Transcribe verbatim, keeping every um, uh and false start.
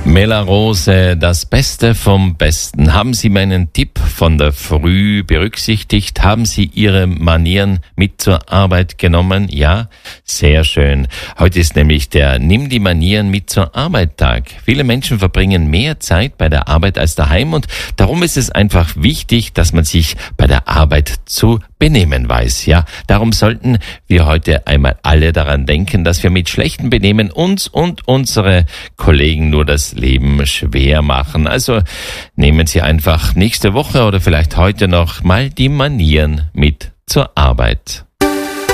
Mela Rose, das Beste vom Besten. Haben Sie meinen Tipp von der Früh berücksichtigt? Haben Sie Ihre Manieren mit zur Arbeit genommen? Ja, sehr schön. Heute ist nämlich der Nimm die Manieren mit zur Arbeit Tag. Viele Menschen verbringen mehr Zeit bei der Arbeit als daheim und darum ist es einfach wichtig, dass man sich bei der Arbeit zu benehmen weiß. Ja, darum sollten wir heute einmal alle daran denken, dass wir mit schlechtem Benehmen uns und unsere Kollegen nur das Leben schwer machen. Also nehmen Sie einfach nächste Woche oder vielleicht heute noch mal die Manieren mit zur Arbeit.